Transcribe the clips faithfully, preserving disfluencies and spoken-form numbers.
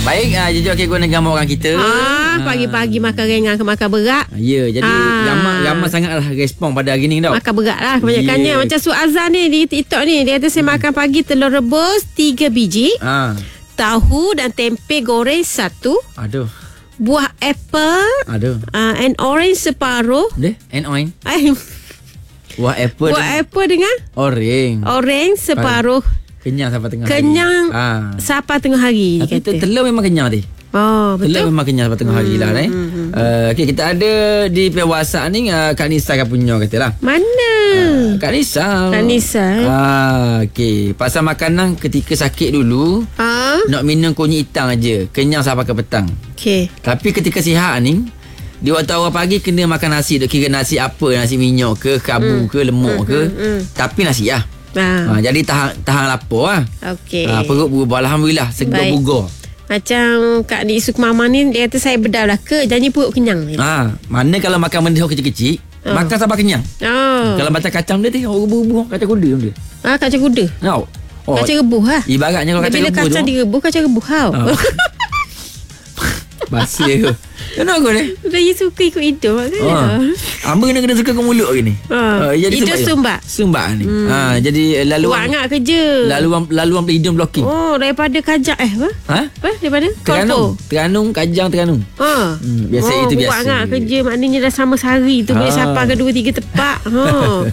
Baik, uh, jujur okay, guna gambar orang kita. Ah, pagi-pagi makan ringan ke makan berat. Ya, jadi Ah. ramai ramai sangatlah respon pada hari ni tau. Makan berat lah kebanyakannya. Yeah. Macam Su Azan ni di TikTok ni, dia kata saya makan pagi telur rebus tiga biji, Ah. tahu dan tempe goreng satu, Aduh. buah apple Aduh. uh, and orange separuh. Deh, and oin. Eh, Buah apple. buah dan apple dengan orange. orange separuh. Kenyang sampai tengah Kenyang hari. Ah. sampai tengah hari. Tapi dia kata. telur memang kenyang tadi. Oh, Telur betul. memang kenyang sampai tengah hari lah eh. Uh, okay, kita ada di WhatsApp ni uh, Kak Nisa kan punya katalah. Mana? Uh, Kak Nisa. Kak Nisa, eh? Ah, okey. Pasal makanan ketika sakit dulu, Ah, nak minum kunyit hitam aja, kenyang sampai ke petang. okey. Tapi ketika sihat ni, di waktu awal pagi kena makan nasi. Duk kira nasi apa, nasi minyak ke, kabu mm. ke, lemuk mm, ke. Mm, mm. Tapi nasi lah. Ah, Ha, jadi tahan tahan lapar lah. okey. Ha, perut berubah. Alhamdulillah, segar Baik. bugar. Macam Kak Dik Sukmama ni, dia kata saya bedal lah ke, janji perut kenyang. Ha, mana kalau makan benda kecil-kecil, Oh. makan sampai kenyang. Oh. Kalau macam kacang dia tu, oh, rebuh-rebuh kacang kuda dia. Ah, kacang kuda. No. Oh, Kacang rebuh lah. ibaratnya kalau kacang Bila rebuh kacang tu. direbuh, kacang rebuh tau. Oh. Basi tu. Kenapa kau ni? Dia suka ikut hidung kan. Ha. Hamba kena kena suka ke mulut ke ni? Ha. Hidung sumbat. Sumbat ni. Hmm. Ha, jadi laluan Buat angkat kerja. laluan laluan hidung blocking. Oh, daripada kajak eh apa? Ha? Apa? Daripada Terenung. Kolpo. Terenung, Kajang, Terenung. Ha. Hmm, biasa oh, itu biasa. Buat angkat kerja maknanya dah sama sehari tu boleh Ha. sampai ke dua tiga tepak. Ha.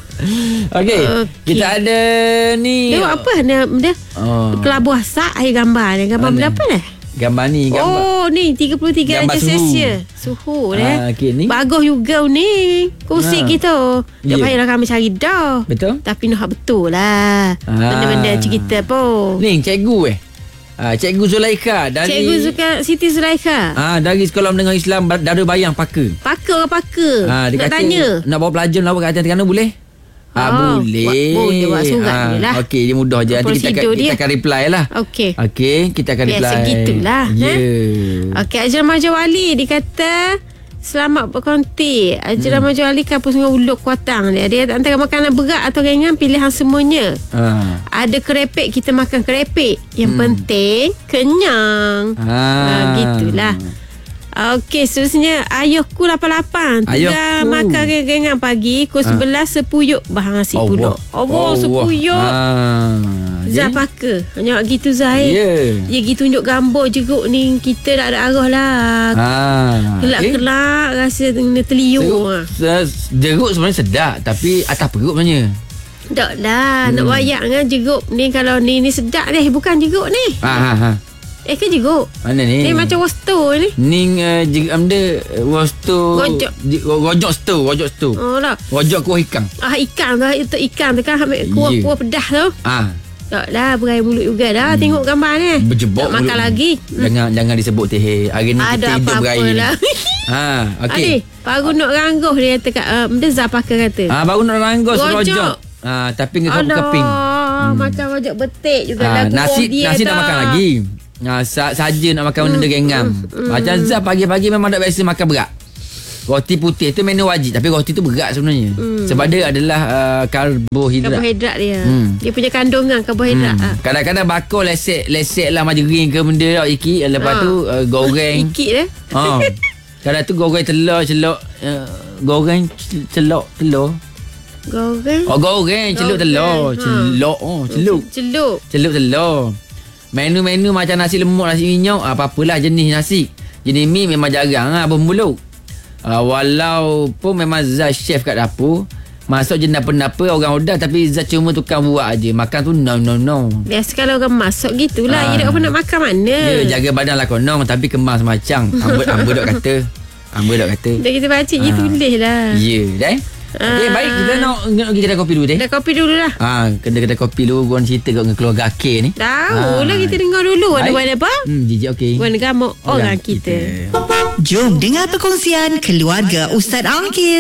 Okey. Okey. Kita ada ni. Dia buat apa dia? Dia Oh. kelabu asak air gambar ni. Gambar Mana? berapa ni? Gambar ni, gambar. Oh, ni tiga puluh tiga Gambar darjah suhu. Celsius. Suhu Ah, dia. okey, ni. Bagus juga ni. Kursi Ha. kita. Tak Ya. payahlah kami cari dah. Betul? Tapi nak betul lah. Ah. Benda-benda cerita pun. Ni cikgu eh. Ah, cikgu Zulaikha dari Cikgu Zuka Siti Zulaikha. Ah, dari Sekolah Menengah Islam Darul Bayang Paka. Pakar orang pakar. Ah, dia nak kata tanya. nak bawa pelajar lawak kat Terengganu boleh? Ah, Oh, boleh. buat- boleh buat surat Ah, dia lah. okey, dia mudah je. Nanti kita akan, Prosedur kita dia. akan reply lah. Okey. Okey, kita akan Biasa reply. gitulah, Ya. eh? Okey, Ajal Majid Wali dia kata selamat berkonti. Ajal hmm. Majid Wali Kampus Sungai Uluk Kuatang dia. Dia antara makanan berat atau ringan pilihan semuanya. Ah. Ada kerepek, kita makan kerepek. Yang hmm. penting kenyang. Ah. Ha, gitulah. Okey, seterusnya ayahku lapan lapan. Tengah Ayahku. makan ringan pagi, pukul sebelas sepuyuk bahan nasi pulak. Allah, sepuyuk. Ah. Zah Jadi, pakai. Hanya gitu Zah. Ya. Dia pergi tunjuk gambar jeruk ni. Kita tak ada arah lah. Ah. Kelak-kelak rasa kena terliuk. Jeruk, se- jeruk sebenarnya sedap, tapi atas perut sebenarnya. Tak lah. Nak wayak dengan jeruk ni. Kalau ni ni sedap ni. Bukan jeruk ni. Ha ha ha. Eh ke jeruk? Mana ni? Ni macam wosto ni. Ning uh, jeruk amda wastu Gojok. Gojok stu, gojok stu. Oh lah. Gojok kuah ikan. Ah, ikan tu. Itu ikan tu kan. Ambil kuah-kuah pedas tu. Ah, Tak lah. Berai mulut juga dah. Hmm. Tengok gambar ni. berjebok Tak makan mulut. lagi. Jangan jangan disebut teh. Hari ni kita Ada hidup apa-apa beraya. lah. Ha, okey. Adik, baru nak rangguh dia kata kat uh, Benda Zah pakai kata. Ah, baru nak ranggus Gojok. rojok. Ah, tapi dengan keping. Alah, macam rojak betik juga Ah, lagu nasi dia nasi dah. nak makan lagi. Ah, sa- saja nak makan benda gengam. Macam Zah pagi-pagi memang tak biasa makan berat. Roti putih tu menu wajib, tapi roti tu berat sebenarnya. Sebab dia adalah uh, karbohidrat. Karbohidrat dia. Hmm. Dia punya kandungan karbohidrat. Hmm. Ah. Kadang-kadang bakar lesek-lesek lah margarin ke benda tau Iki. Lepas Ah. tu uh, goreng. Ikit dia. Ha. Kadang tu goreng telur celok uh, goreng cel- celok telur. Goreng. Oh goreng celuk Goreng, telur. ha. Celok oh celuk. Celup. Celup telur. Menu-menu macam nasi lemak, nasi minyak, apa-apalah jenis nasi. Jenis mi memang jarang lah abang muluk. Uh, walaupun memang Zah chef kat dapur, masuk je napa-napa orang order, tapi Zah cuma tukang buat aje. Makan tu no no no. Biasa kalau orang masak gitulah. Ah. Ya, dia apa nak makan mana? Ya, jaga badan lah konong, tapi kemas macam. Amba amba dok kata. Amba dok kata. Dah kita baca je Ah. tulis lah. Ya, dah. Okey, Ah. baik, kita nak nak pergi kedai kopi dulu deh. Dah kopi dulu lah. Ha, kedai-kedai kopi dulu gua cerita kat dengan keluarga Akir ni. Tahu lah, Ah. kita dengar dulu. Ada Baik. buat apa? Hmm, jijik okey. Buat gamuk orang kita. Jom dengar perkongsian keluarga Ustaz Angkil.